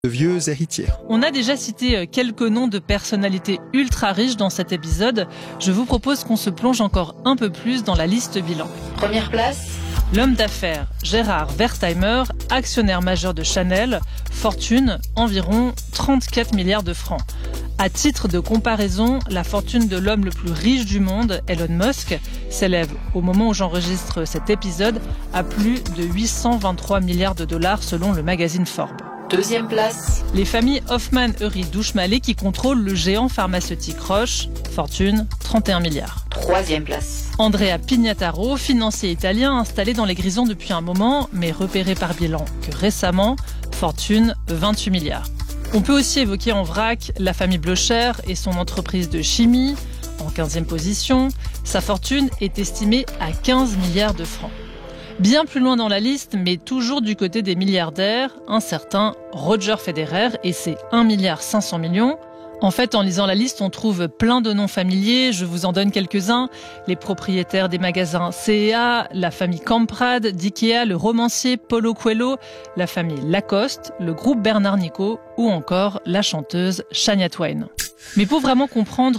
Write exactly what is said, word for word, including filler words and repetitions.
de vieux héritiers. On a déjà cité quelques noms de personnalités ultra riches dans cet épisode. Je vous propose qu'on se plonge encore un peu plus dans la liste bilan. Première place. L'homme d'affaires Gérard Wertheimer, actionnaire majeur de Chanel, fortune environ trente-quatre milliards de francs. À titre de comparaison, la fortune de l'homme le plus riche du monde, Elon Musk, s'élève, au moment où j'enregistre cet épisode, à plus de huit cent vingt-trois milliards de dollars selon le magazine Forbes. Deuxième place. Les familles Hoffmann-Eury-Douchemalet qui contrôlent le géant pharmaceutique Roche, fortune trente et un milliards. Troisième place. Andrea Pignataro, financier italien installé dans les Grisons depuis un moment, mais repéré par bilan que récemment, fortune vingt-huit milliards. On peut aussi évoquer en vrac la famille Blocher et son entreprise de chimie, en quinzième position. Sa fortune est estimée à quinze milliards de francs. Bien plus loin dans la liste, mais toujours du côté des milliardaires, un certain Roger Federer et ses un milliard cinq cents millions. En fait, en lisant la liste, on trouve plein de noms familiers, je vous en donne quelques-uns. Les propriétaires des magasins C et A, la famille Kamprad, d'Ikea, le romancier Paulo Coelho, la famille Lacoste, le groupe Bernard Hinault ou encore la chanteuse Shania Twain. Mais pour vraiment comprendre